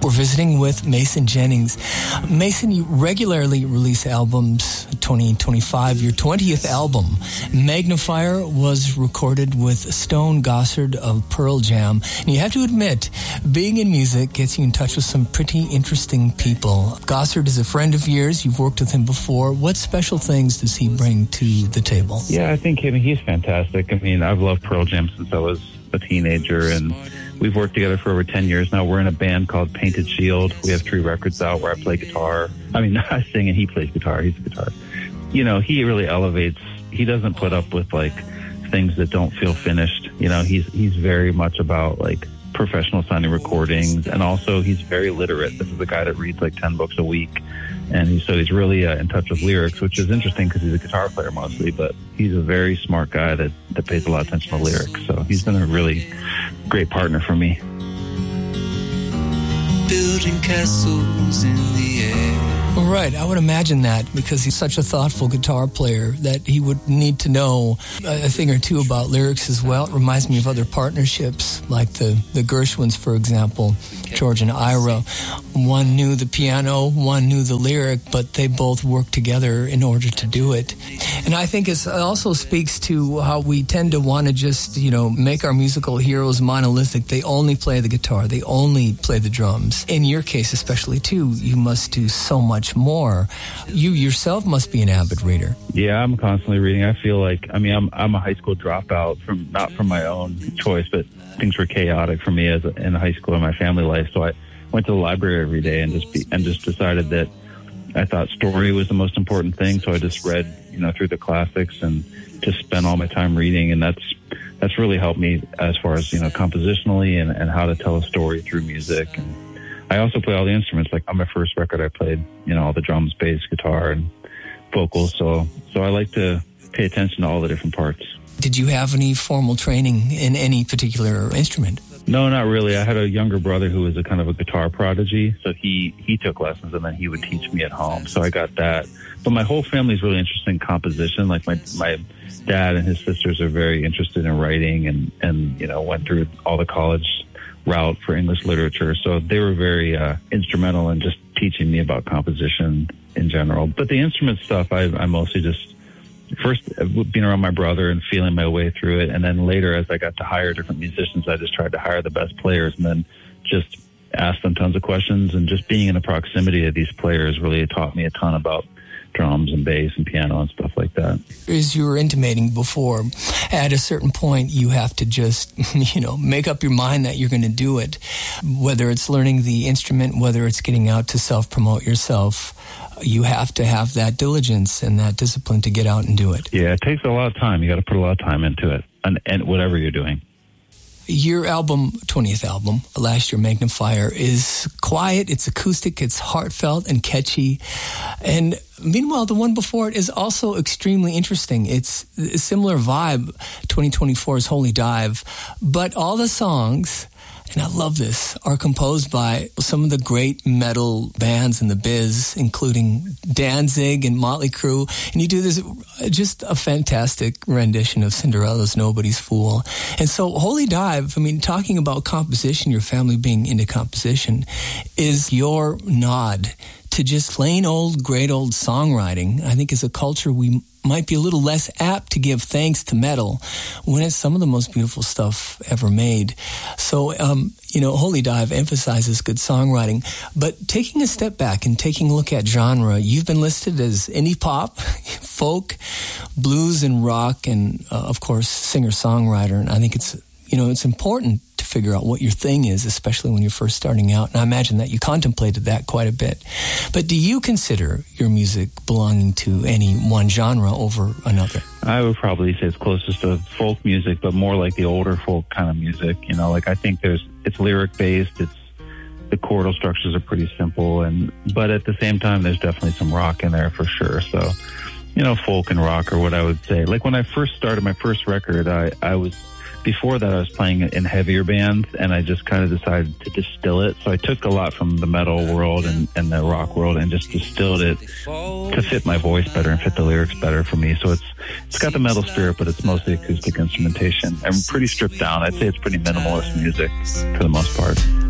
We're visiting with Mason Jennings. Mason, you regularly release albums. 2025, your 20th album, Magnifier, was recorded with Stone Gossard of Pearl Jam. And you have to admit, being in music gets you in touch with some pretty interesting people. Gossard is a friend of yours. You've worked with him before. What special things does he bring to the table? Yeah, I think he's fantastic. I mean, I've loved Pearl Jam since I was a teenager, and we've worked together for over 10 years now. We're in a band called Painted Shield. We have 3 records out where I play guitar. I mean, I sing and he plays guitar. He's a guitarist. You know, he really elevates. He doesn't put up with like things that don't feel finished. You know, he's very much about like professional sounding recordings, and also he's very literate. This is a guy that reads like 10 books a week, and he's really in touch with lyrics, which is interesting because he's a guitar player mostly, but he's a very smart guy that pays a lot of attention to lyrics. So he's been a really great partner for me. Building castles in the air. Right, I would imagine that because he's such a thoughtful guitar player that he would need to know a thing or two about lyrics as well. It reminds me of other partnerships like the Gershwins, for example, George and Ira. One knew the piano, one knew the lyric, but they both worked together in order to do it. And I think it also speaks to how we tend to want to just, make our musical heroes monolithic. They only play the guitar. They only play the drums. In your case especially, too, you must do so much more. You yourself must be an avid reader. Yeah, I'm constantly reading. I feel like, I'm a high school dropout not from my own choice, but things were chaotic for me in high school and my family life. So I went to the library every day and just decided that I thought story was the most important thing. So I just read, through the classics and just spent all my time reading. And that's really helped me as far as, compositionally and how to tell a story through music. And I also play all the instruments. Like on my first record, I played, all the drums, bass, guitar, and vocals. So I like to pay attention to all the different parts. Did you have any formal training in any particular instrument? No, not really. I had a younger brother who was a kind of a guitar prodigy. So he took lessons and then he would teach me at home. So I got that. But my whole family is really interested in composition. Like my dad and his sisters are very interested in writing and went through all the college route for English literature. So they were very instrumental in just teaching me about composition in general. But the instrument stuff, I mostly just first being around my brother and feeling my way through it. And then later, as I got to hire different musicians, I just tried to hire the best players and then just ask them tons of questions. And just being in the proximity of these players really taught me a ton about drums and bass and piano and stuff like that. As you were intimating before, at a certain point, you have to just, make up your mind that you're going to do it. Whether it's learning the instrument, whether it's getting out to self-promote yourself, you have to have that diligence and that discipline to get out and do it. Yeah, it takes a lot of time. You got to put a lot of time into it and whatever you're doing. Your album, 20th album, last year, Magnifier, is quiet, it's acoustic, it's heartfelt and catchy. And meanwhile, the one before it is also extremely interesting. It's a similar vibe, 2024's Holy Dive. But all the songs, and I love this, are composed by some of the great metal bands in the biz, including Danzig and Motley Crue. And you do this, just a fantastic rendition of Cinderella's Nobody's Fool. And so Holy Dive, talking about composition, your family being into composition, is your nod to just plain old, great old songwriting. I think as a culture, we might be a little less apt to give thanks to metal when it's some of the most beautiful stuff ever made. So, Holy Dive emphasizes good songwriting. But taking a step back and taking a look at genre, you've been listed as indie pop, folk, blues, and rock, and, of course, singer-songwriter. And I think it's important to figure out what your thing is, especially when you're first starting out. And I imagine that you contemplated that quite a bit. But do you consider your music belonging to any one genre over another? I would probably say it's closest to folk music, but more like the older folk kind of music. I think it's lyric based. The chordal structures are pretty simple, but at the same time, there's definitely some rock in there for sure. So, folk and rock are what I would say. Like when I first started my first record, before that, I was playing in heavier bands, and I just kind of decided to distill it. So I took a lot from the metal world and the rock world and just distilled it to fit my voice better and fit the lyrics better for me. So it's got the metal spirit, but it's mostly acoustic instrumentation. I'm pretty stripped down. I'd say it's pretty minimalist music for the most part.